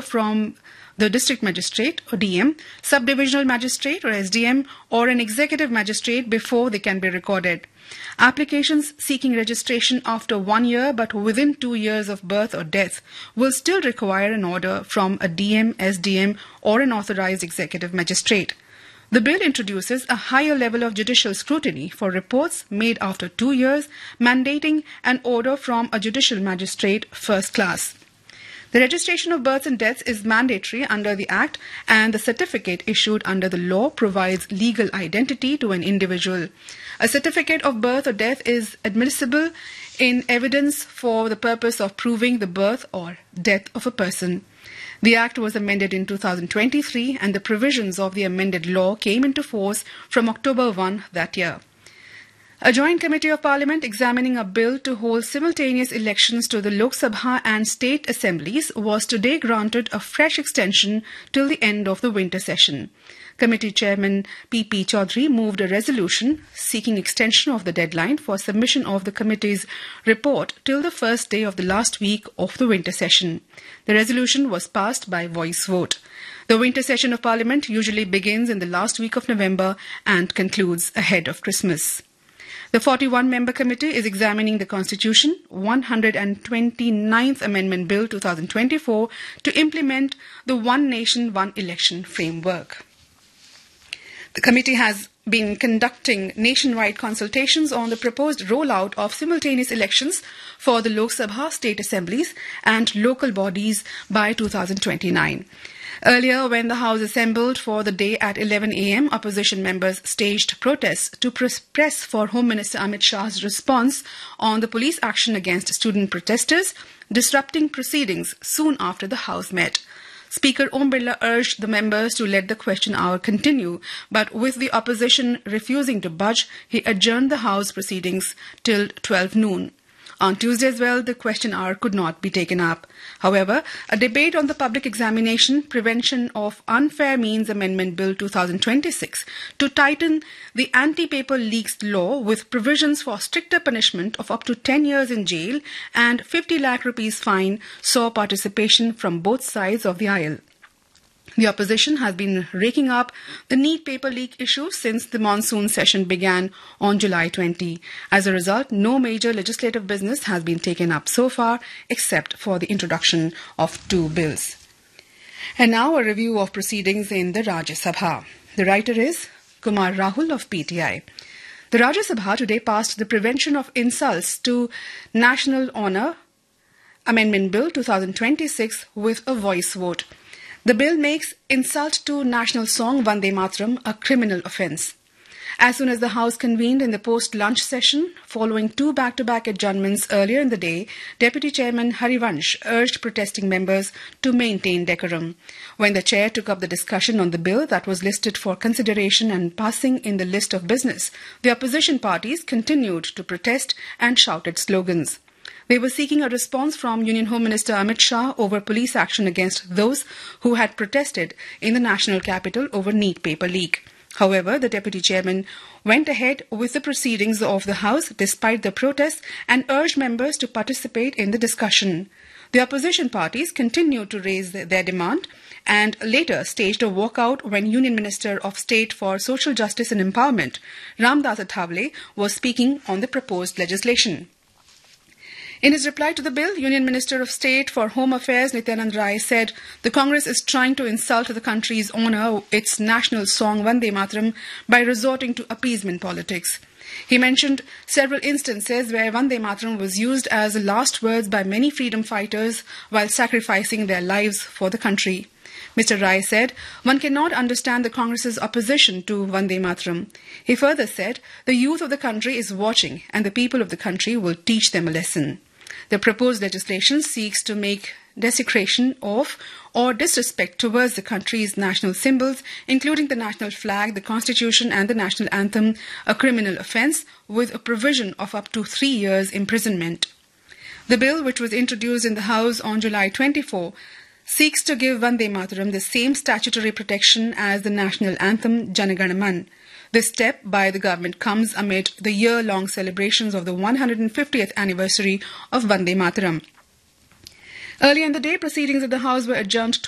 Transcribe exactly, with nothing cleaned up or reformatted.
from the district magistrate or D M, subdivisional magistrate or S D M, or an executive magistrate before they can be recorded. Applications seeking registration after one year but within two years of birth or death will still require an order from a D M, S D M, or an authorized executive magistrate. The bill introduces a higher level of judicial scrutiny for reports made after two years, mandating an order from a judicial magistrate first class. The registration of births and deaths is mandatory under the Act, and the certificate issued under the law provides legal identity to an individual. A certificate of birth or death is admissible in evidence for the purpose of proving the birth or death of a person. The Act was amended in two thousand twenty-three, and the provisions of the amended law came into force from October first that year. A joint committee of Parliament examining a bill to hold simultaneous elections to the Lok Sabha and state assemblies was today granted a fresh extension till the end of the winter session. Committee Chairman P P Chaudhary moved a resolution seeking extension of the deadline for submission of the committee's report till the first day of the last week of the winter session. The resolution was passed by voice vote. The winter session of Parliament usually begins in the last week of November and concludes ahead of Christmas. The forty-one member committee is examining the Constitution one hundred twenty-ninth Amendment Bill twenty twenty-four to implement the One Nation, One Election framework. The committee has been conducting nationwide consultations on the proposed rollout of simultaneous elections for the Lok Sabha, state assemblies and local bodies by two thousand twenty-nine. Earlier, when the House assembled for the day at eleven a m, opposition members staged protests to press for Home Minister Amit Shah's response on the police action against student protesters, disrupting proceedings soon after the House met. Speaker Om Birla urged the members to let the question hour continue, but with the opposition refusing to budge, he adjourned the House proceedings till twelve noon. On Tuesday as well, the question hour could not be taken up. However, a debate on the public examination, Prevention of Unfair Means Amendment Bill twenty twenty-six to tighten the anti-paper leaks law with provisions for stricter punishment of up to ten years in jail and fifty lakh rupees fine saw participation from both sides of the aisle. The opposition has been raking up the neat paper leak issue since the monsoon session began on July twentieth. As a result, no major legislative business has been taken up so far, except for the introduction of two bills. And now a review of proceedings in the Rajya Sabha. The writer is Kumar Rahul of P T I. The Rajya Sabha today passed the Prevention of Insults to National Honour Amendment Bill twenty twenty-six with a voice vote. The bill makes insult to national song Vande Mataram a criminal offence. As soon as the House convened in the post-lunch session, following two back-to-back adjournments earlier in the day, Deputy Chairman Harivansh urged protesting members to maintain decorum. When the chair took up the discussion on the bill that was listed for consideration and passing in the list of business, the opposition parties continued to protest and shouted slogans. They were seeking a response from Union Home Minister Amit Shah over police action against those who had protested in the national capital over neat paper leak. However, the deputy chairman went ahead with the proceedings of the House despite the protests and urged members to participate in the discussion. The opposition parties continued to raise their demand and later staged a walkout when Union Minister of State for Social Justice and Empowerment, Ramdas Athavale, was speaking on the proposed legislation. In his reply to the bill, Union Minister of State for Home Affairs Nityanand Rai said the Congress is trying to insult the country's honour, its national song Vande Mataram, by resorting to appeasement politics. He mentioned several instances where Vande Mataram was used as last words by many freedom fighters while sacrificing their lives for the country. Mister Rai said one cannot understand the Congress's opposition to Vande Mataram. He further said the youth of the country is watching and the people of the country will teach them a lesson. The proposed legislation seeks to make desecration of or disrespect towards the country's national symbols, including the national flag, the constitution and the national anthem, a criminal offence with a provision of up to three years imprisonment. The bill, which was introduced in the House on July twenty-fourth, seeks to give Vande Mataram the same statutory protection as the national anthem Jana Gana Man. This step by the government comes amid the year-long celebrations of the one hundred fiftieth anniversary of Vande Mataram. Earlier in the day, proceedings at the House were adjourned to